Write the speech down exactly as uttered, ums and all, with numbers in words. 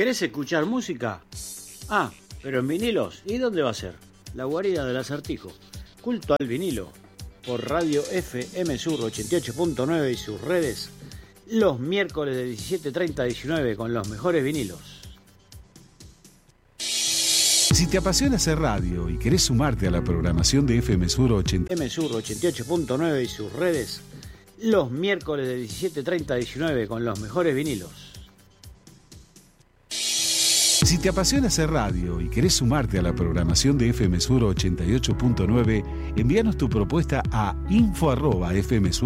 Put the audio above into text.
¿Querés escuchar música? Ah, pero en vinilos. ¿Y dónde va a ser? La guarida del Acertijo. Culto al vinilo. Por Radio F M Sur ochenta y ocho punto nueve y sus redes. Los miércoles de diecisiete treinta a diecinueve con los mejores vinilos. Si te apasiona hacer radio y querés sumarte a la programación de F M Sur ochenta y ocho punto nueve y sus redes, los miércoles de diecisiete treinta a diecinueve con los mejores vinilos. Si te apasiona hacer radio y querés sumarte a la programación de F M Sur ochenta y ocho punto nueve, envíanos tu propuesta a info arroba fmsur